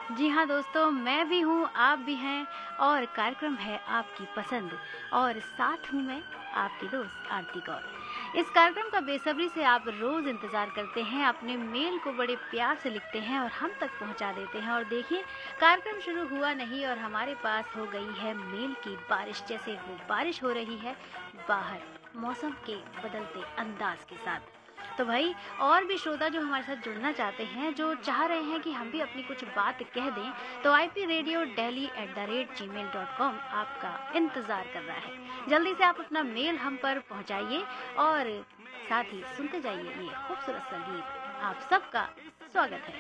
जी हाँ दोस्तों, मैं भी हूँ, आप भी हैं और कार्यक्रम है आपकी पसंद और साथ हूँ मैं आपकी दोस्त आरती कौर। इस कार्यक्रम का बेसब्री से आप रोज़ इंतज़ार करते हैं, अपने मेल को बड़े प्यार से लिखते हैं और हम तक पहुँचा देते हैं और देखिए कार्यक्रम शुरू हुआ नहीं और हमारे पास हो गई है मेल की बारिश, जैसे वो बारिश हो रही है बाहर मौसम के बदलते अंदाज के साथ। तो भाई और भी श्रोता जो हमारे साथ जुड़ना चाहते हैं, जो चाह रहे हैं कि हम भी अपनी कुछ बात कह दें, तो ipradiodelhi@gmail.com आपका इंतज़ार कर रहा है। जल्दी से आप अपना मेल हम पर पहुंचाइए और साथ ही सुनते जाइए ये खूबसूरत सा गीत। आप सबका स्वागत है।